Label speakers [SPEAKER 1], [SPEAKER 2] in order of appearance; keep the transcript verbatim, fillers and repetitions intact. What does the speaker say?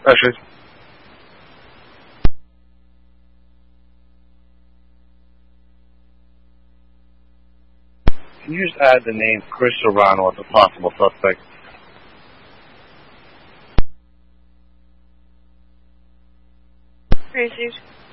[SPEAKER 1] Pressure. Can you just add the name Chris Serrano as a possible suspect?
[SPEAKER 2] Received.